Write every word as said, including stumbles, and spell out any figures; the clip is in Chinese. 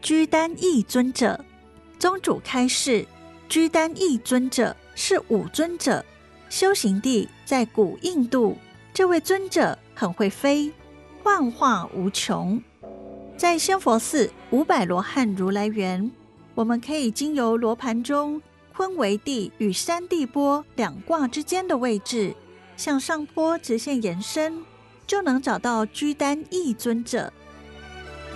居丹义尊者。宗主开示，居丹义尊者是五尊者，修行地在古印度。这位尊者很会飞，幻化无穷。在仙佛寺五百罗汉如来园，我们可以经由罗盘中坤为地与山地波两卦之间的位置，向上坡直线延伸，就能找到居丹义尊者。